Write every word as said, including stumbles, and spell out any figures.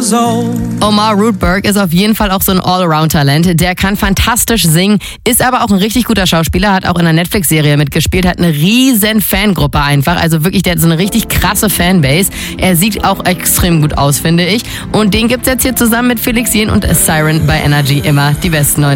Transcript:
years old. Omar Rudberg ist auf jeden Fall auch so ein Allround-Talent. Der kann fantastisch singen, ist aber auch ein richtig guter Schauspieler, hat auch in einer Netflix-Serie mitgespielt, hat eine riesen Fangruppe einfach. Also wirklich, der hat so eine richtig krasse Fanbase. Er sieht auch extrem gut aus, finde ich. Und den gibt's jetzt hier zusammen mit Felix Jähn und Siren bei Energy immer die besten neuen.